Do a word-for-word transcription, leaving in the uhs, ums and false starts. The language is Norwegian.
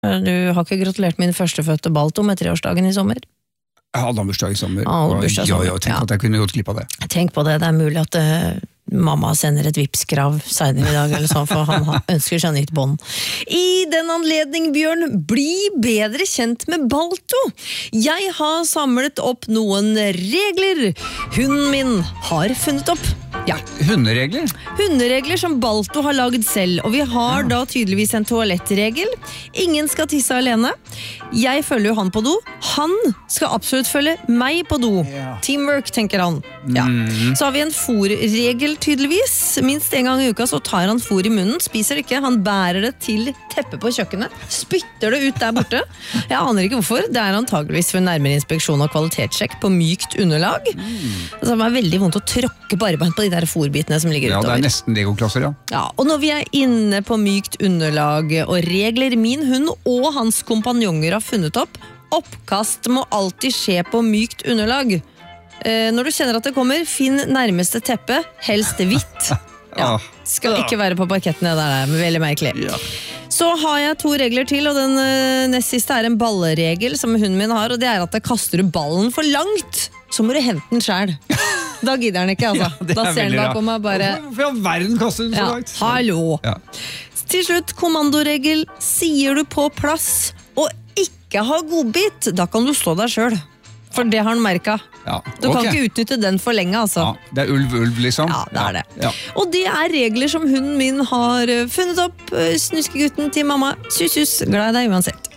Du har ikke gratulert min førstefødte Balto med treårsdagen i sommer? Jeg hadde bursdag i sommer. Ja, bursdag i sommer. Ja, ja, tenk ja. at jeg kunne gått glipp av det. Tenk på det, det er mulig at uh, mamma sender et vipskrav senere i dag, eller sånn, for han ønsker seg nytt bånd. I den anledning, Bjørn, bli bedre kjent med Balto. Jeg har samlet opp noen regler hunden min har funnet opp. Ja. Hunderegler? Hunderegler som Balto har laget selv, og vi har ja. da tydeligvis en toalettregel. Ingen skal tisse alene. Jeg følger jo han på do. Han skal absolutt følge meg på do. Ja. Teamwork, tenker han. Ja. Mm. Så har vi en fôrregel tydeligvis. Minst en gang i uka så tar han fôr i munnen, spiser det ikke, han bærer det til teppet på kjøkkenet, spytter det ut der borte. Jeg aner ikke hvorfor. Det er antageligvis for nærmere inspeksjon og kvalitetssjekk på mykt underlag. Mm. Det er veldig vondt å tråkke på arbeid på de der fôrbitene som ligger utover. Ja, det er nesten legoklosser, ja. Ja. Og når vi er inne på mykt underlag og regler min hund og hans kompanjonger har funnet opp, oppkast må alltid skje på mykt underlag. Eh, når du kjenner at det kommer, finn nærmeste teppe, helst hvitt. Ja. Skal ikke være på parketten, det der er veldig merkelig. Ja. Så har jeg to regler til, og den uh, nest siste er en balleregel som hunden min har, og det er at jeg kaster du ballen for langt, så må du hente den selv. Da gidder han ikke, altså. Ja, da ser han bak på meg bare... Hvorfor i verden kaster den så langt? Ja, hallo. Ja. Til slutt, kommandoregel. Sier du på plass og ikke har godbit, da kan du stå der selv. For det har han merket. Ja, okay. Du kan ikke utnytte den for lenge, altså. Ja, det er ulv, ulv, liksom. Ja, det er det. Ja. Og det er regler som hunden min har funnet opp. Snuskegutten til mamma. Sus, sus. Glad i deg uansett.